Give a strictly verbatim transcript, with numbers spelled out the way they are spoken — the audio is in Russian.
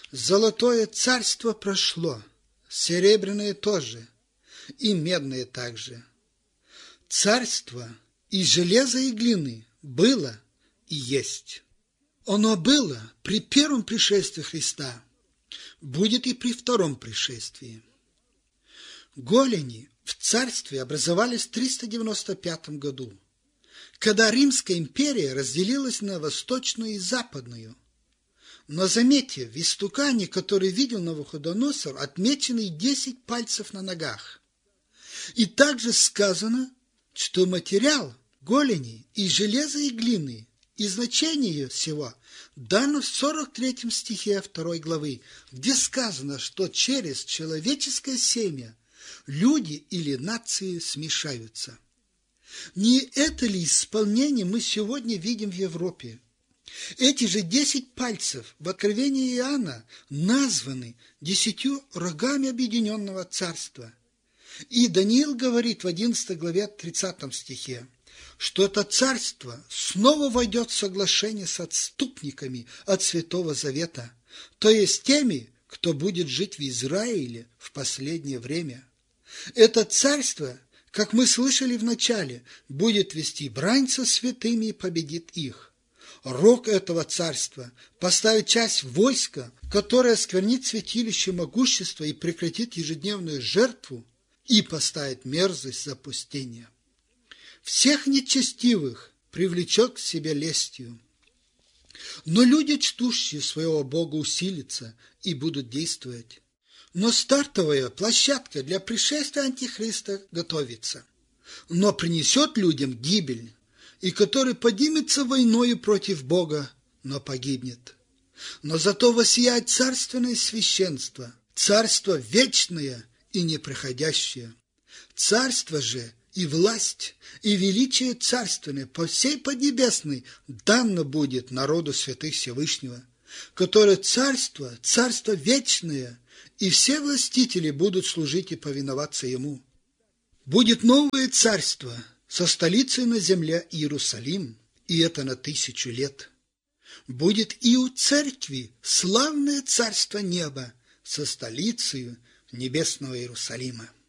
Золотое царство прошло, серебряное тоже, и медное также. Царство из железа и глины было и есть. Оно было при первом пришествии Христа, будет и при втором пришествии. Голени в царстве образовались в триста девяносто пятом году, когда Римская империя разделилась на восточную и западную. Но заметьте, в истукане, который видел Навуходоносор, отмечены десять пальцев на ногах. И также сказано, что материал голени из железа и глины, и значение всего дано в сорок третьем стихе второй главы, где сказано, что через человеческое семя люди или нации смешаются. Не это ли исполнение мы сегодня видим в Европе? Эти же десять пальцев в Откровении Иоанна названы десятью рогами объединенного царства. И Даниил говорит в одиннадцатой главе тридцатом стихе, что это царство снова войдет в соглашение с отступниками от Святого Завета, то есть теми, кто будет жить в Израиле в последнее время. Это царство, как мы слышали в начале, будет вести брань со святыми и победит их. Рог этого царства поставит часть войска, которое осквернит святилище могущества и прекратит ежедневную жертву, и поставит мерзость запустения. Всех нечестивых привлечет к себе лестью. Но люди, чтущие своего Бога, усилятся и будут действовать. Но стартовая площадка для пришествия Антихриста готовится, но принесет людям гибель, и который поднимется войною против Бога, но погибнет. Но зато воссияет царственное священство, царство вечное и неприходящее. Царство же и власть, и величие царственное по всей Поднебесной дано будет народу святых Всевышнего, которое царство, царство вечное, и все властители будут служить и повиноваться ему. Будет новое царство со столицей на земле Иерусалим, и это на тысячу лет. Будет и у церкви славное царство неба со столицей небесного Иерусалима.